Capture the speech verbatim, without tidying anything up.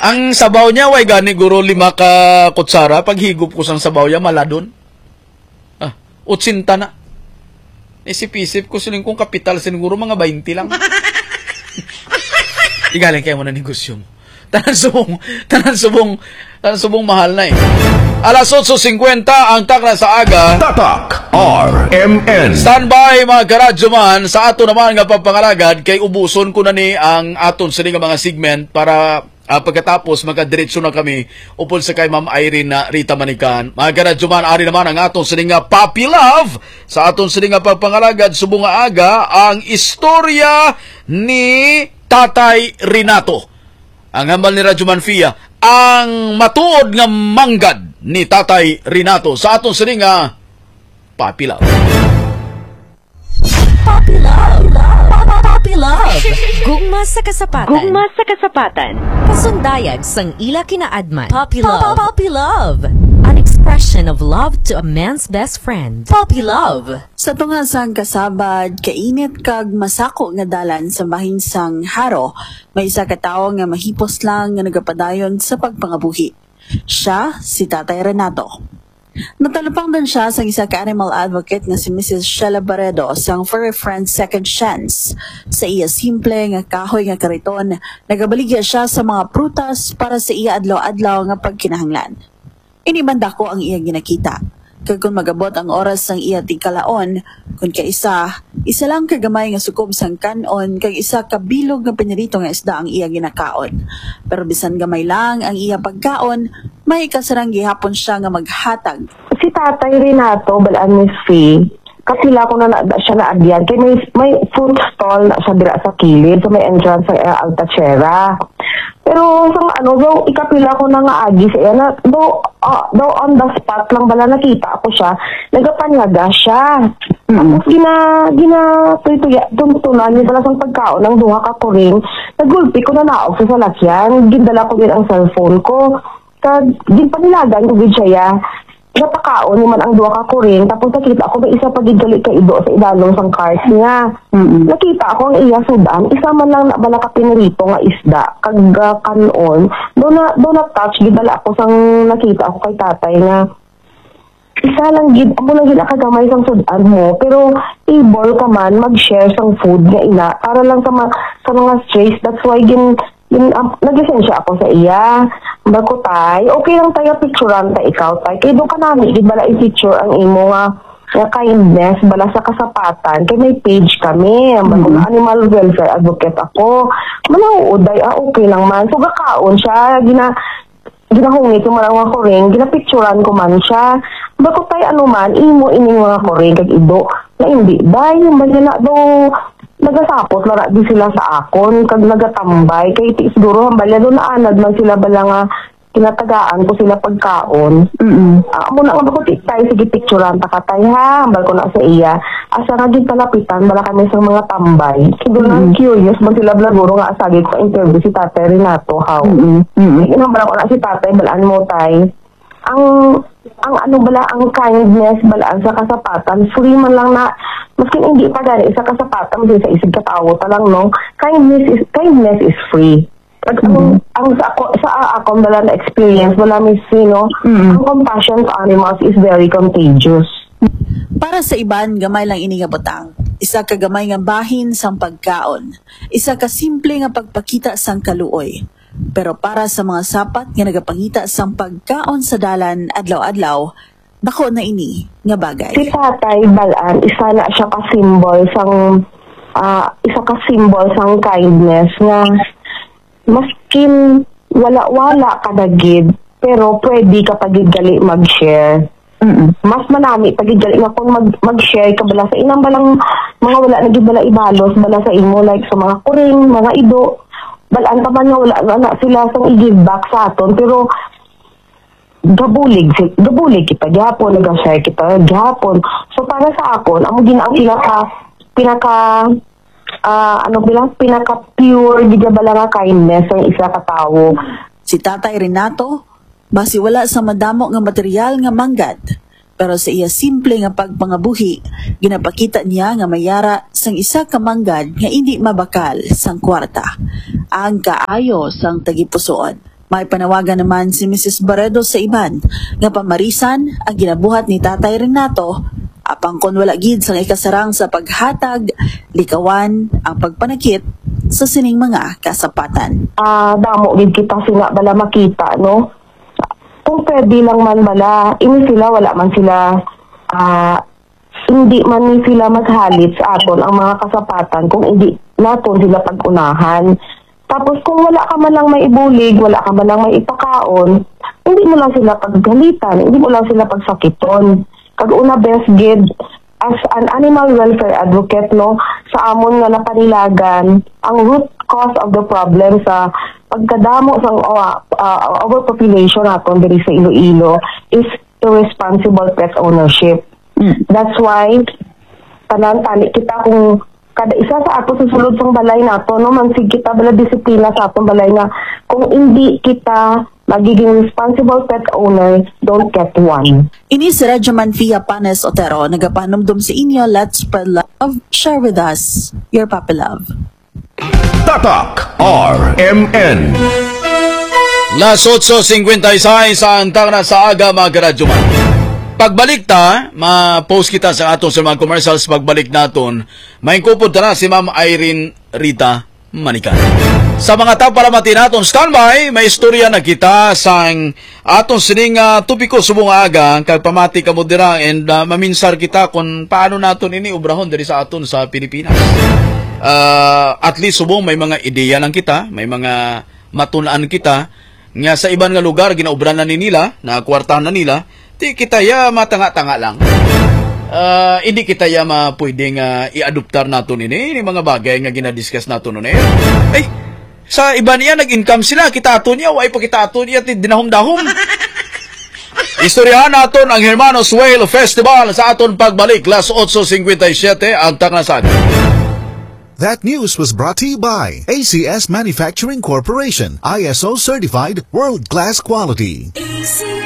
Ang sabaw niya, way gani guro lima ka kutsara. Pag higop ko sang sabaw niya, maladon. Ah, utsinta na. Isip-isip ko siling kong kapital, siniguro mga twenty lang. Igaling kayo mo na negosyo mo. Tanan subong, tanan subong, tanan subong mahal na eh. Alas eight fifty ang takna sa aga. Tatak R M N. Standby mga karadyo man, sa ato naman nga pagpangalagad, kay ubuson ko na ni ang aton sila nga mga segment para uh, pagkatapos magkadiretso na kami upol sa kay Ma'am Irene na Rita Manikan. Mga karadyo man, ari naman ang aton sila nga Puppy Love. Sa aton sila nga pagpangalagad, subong nga aga, ang istorya ni Tatay Renato. Ang hambal ni Radyo Manfia, ang matuod nga manggad ni Tatay Renato sa atong sininga Puppy Love. Puppy Love. Puppy Love. Gugma sa kasapatan. Gugma sa kasapatan. Pasundayag sang ila kinaadman. Puppy Love. Puppy Love. An expression of love to a man's best friend. Puppy Love. Sa tunga sang kasabad, kainit kag masako nga dalan sa bahin sang haro, may isa ka tawo nga mahipos lang nga nagapadayon sa pagpangabuhi. Siya, si Tatay Renato. Natalapang din siya sa isa ka animal advocate nga si Missus Sheila Barredo sang Furry Friend Second Chance. Sa iya simple nga kahoy nga kariton, nagabaligya siya sa mga prutas para sa iya adlaw-adlaw nga pagkinahanglan. Inimanda ko ang iya ginakita. Kag kung magabot ang oras sang iya tigkalaon, kung kaisa, isa lang kagamay nga sukob sang kanon, kag isa kabilog nga pinirito nga isda ang iya ginakaon. Pero bisan gamay lang ang iya pagkaon, may kasarang gihapon siya nga maghatag. Si Tatay Renato, balaan Miss Fee, kapila ko na na siya na adyan, kaya may, may food stall na siya dira sa kilid, sa may entrance sa uh, Altachera. Pero sa ano, daw, ikapila ko na nga agi sa iya na, daw, uh, daw on the spot lang bala nakita ako siya, nagapanyaga siya. Mm-hmm. Tapos gina, gina, tuya, tuntunan niya pala sa pagkaon ng duha ka kuring, nagulpi ko na naog sa salakyan, gindala ko din ang cellphone ko, kag, ginpanilagan ko din siya, napakaon naman ang duha ka kuring, tapos nakita ako may isa pagidali ka ido sa idalong sang cart niya. Mm-hmm. Nakita ako ang iya sudan, isa man lang na bala ka pinirito nga isda, kag uh, kanon, do na, do na touch, gidala ako sang nakita ako kay tatay nga, isa lang gid, amo lang gila kagamay sang sudan mo, pero able ka man mag-share sang food nga ina, para lang sa, ma, sa mga strays, that's why gin, gin um, nag-esensya ako sa iya. Bago tay, okay lang tayo picturean ta ikaw tay. Kaya doon ka namin, di bala i-picture ang imo nga, nga kindness, bala sa kasapatan. Kaya may page kami. Bago mm-hmm. animal welfare advocate ako. Manauuday, ah, okay lang man. So, gakaon siya, gina, ginahungit yung mga kuring, ginapicturean ko man siya. Bago tayo ano man, imo ining mga kuring, kag ido, na hindi. Dahil yung banila do, nagasapot na di sila sa akon, kag nagatambay, kay ti siguro hambalya doon naanad man sila bala nga kinatagaan ko sila pagkaon. Mm-hmm. Uh, muna nga ko tayo, sige picturean ta katay ha, hambal ko na sa iya. Asa nga din palapitan, bala kami sa mga tambay. Siguro mm-hmm. curious, man sila blaguro nga asagit ko interview si Tatay Renato, how? Mm-hmm. Mm-hmm. Inambala ko na si Tatay, balaan mo tay. Ang, ang ano bala, ang kindness, balaan sa kasapatan, free man lang na, maski hindi pa gani sa kasapatan, sa isig katawo talang no, kindness is kindness is free. Pag mm-hmm. ang, ang sa ako sa ako bala na experience, wala may sino, mm-hmm. ang compassion sa animals is very contagious. Para sa iban, gamay lang ini nga butang. Isa ka gamay nga bahin sang pagkaon. Isa ka simple nga pagpakita sang kaluoy. Pero para sa mga sapat nga nagapangita sang pagkaon sa dalan adlaw-adlaw, dako na ini nga bagay. Si Tatay Balaan, isa na siya ka-symbol sang uh, isa ka-symbol sang kindness nga maskin wala-wala ka dagid, pero pwede ka pagigali mag-share. Mm-mm. Mas manami pagigali nga kung mag, mag-share ka bala sa inang balang mga wala nagibala ibalos bala sa imo, like sa mga kuring, mga ido, balaan pa man nga wala na sila sang i-give back sa aton, pero gabulig, gabulig kita gihapon, nag-share kita gihapon. So para sa akon, amo gina ang pinaka pinaka uh, ano bilang pinaka pure gigabala nga kindness ang isa ka tawo. Si Tatay Renato basi wala sa madamo nga material nga manggad, pero sa iya simple nga pagpangabuhi, ginapakita niya nga mayara sang isa ka manggad nga hindi mabakal sang kwarta, ang kaayo sang tagipusoon. May panawagan naman si Missus Barredo sa iban nga pamarisan ang ginabuhat ni Tatay Renato apang kon wala gid sang ikasarang sa paghatag, likawan ang pagpanakit sa sining mga kasapatan. Ah, damo gid kita sila bala makita, no? Kung pwede lang man bala, ini sila wala man sila ah hindi man ni sila maghalit sa aton ang mga kasapatan kung hindi naton sila pag-unahan. Tapos kung wala ka man lang may ibulig, wala ka man lang may ipakaon, hindi mo lang sila paggalitan, hindi mo lang sila pagsakiton. Kag-una best gid as an animal welfare advocate, no, sa amon nga napanilagan ang root cause of the problem sa pagkadamo sang uh, uh, overpopulation naton diri sa Iloilo is irresponsible pet ownership. Mm. That's why tanan tali kita kung kada isa sa ato sa sulod sang balay nato, no, mansig kita bala disiplina sa atong balay nga kung hindi kita magiging responsible pet owner, don't get one. Ini si Radyo Manfia Panes Otero, nagapanumdum sa inyo. Let's spread love. Share with us your puppy love. Tatak R M N. Las eight fifty-six ang tangna sa aga mga karadyo man. Pagbalik ta, ma-post kita sa aton sa mga commercials pagbalik naton, may kupod na si Ma'am Irene Rita Manikan. Sa mga tao para mati naton standby, may istorya na kita sa aton sining uh, tupiko subong aga, kag pamati ka mo dira and uh, maminsar kita kung paano naton ini ubrahon diri sa aton sa Pilipinas. Uh, at least subong may mga ideya lang kita, may mga matunaan kita, nga sa iban nga lugar ginaubran na ni nila, na kwartahan na nila, di kita ya matanga-tanga lang. Uh, hindi kita ya ma pwedeng uh, i-adoptar naton ini, ini mga bagay nga ginadiscuss naton ni. Ay, sa iba niya nag-income sila, kita aton niya, way pa kita aton niya dinahom-dahom. Istoryahan naton ang Hermanos Whale Festival sa aton pagbalik las eight fifty-seven ang tangasan. That news was brought to you by A C S Manufacturing Corporation, I S O certified, world-class quality.